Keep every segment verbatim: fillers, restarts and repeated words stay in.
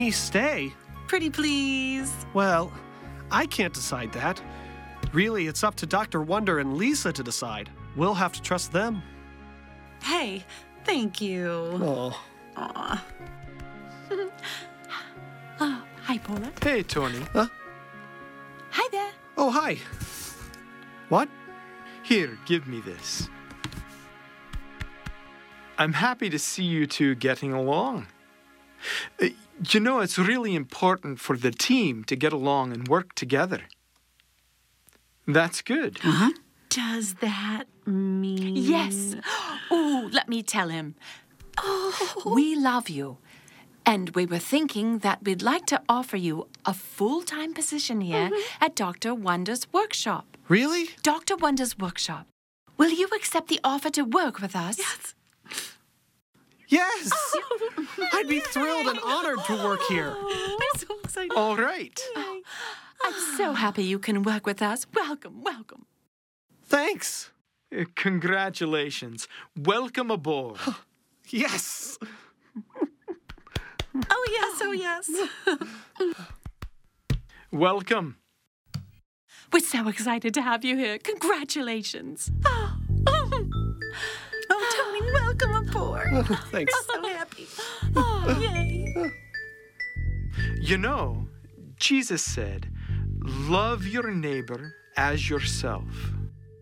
he stay? Pretty please. Well, I can't decide that. Really, it's up to Doctor Wonder and Lisa to decide. We'll have to trust them. Hey, thank you. Oh. Aw. Oh, hi, Paula. Hey, Tony. Huh? Hi there. Oh, hi. What? Here, give me this. I'm happy to see you two getting along. Uh, you know, it's really important for the team to get along and work together. That's good. Uh-huh. Does that mean... Yes. Oh, let me tell him. Oh. We love you. And we were thinking that we'd like to offer you a full-time position here mm-hmm. at Doctor Wonder's workshop. Really? Doctor Wonder's workshop. Will you accept the offer to work with us? Yes. Yes! Oh. I'd be thrilled and honored to work here. Oh, I'm so excited. All right. Oh, I'm so happy you can work with us. Welcome, welcome. Thanks. Uh, congratulations. Welcome aboard. Yes. Oh, yes, oh, yes. Welcome. We're so excited to have you here. Congratulations. Oh, oh. Oh, Tony, welcome aboard. Thanks. I'm so happy. Oh, yay. You know, Jesus said, love your neighbor as yourself.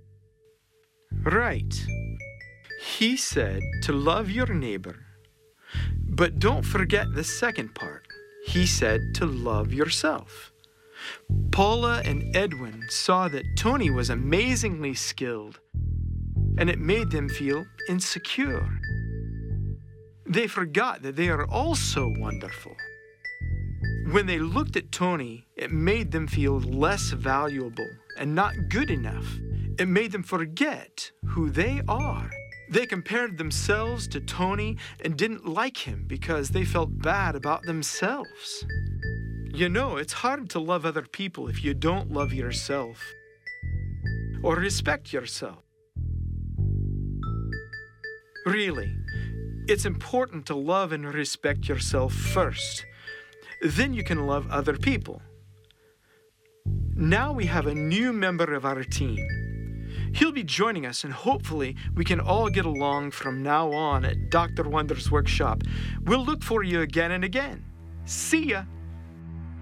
Right. He said to love your neighbor. But don't forget the second part. He said to love yourself. Paula and Edwin saw that Tony was amazingly skilled, and it made them feel insecure. They forgot that they are also wonderful. When they looked at Tony, it made them feel less valuable and not good enough. It made them forget who they are. They compared themselves to Tony and didn't like him because they felt bad about themselves. You know, it's hard to love other people if you don't love yourself or respect yourself. Really, it's important to love and respect yourself first. Then you can love other people. Now we have a new member of our team. He'll be joining us, and hopefully we can all get along from now on at Doctor Wonder's workshop. We'll look for you again and again. See ya!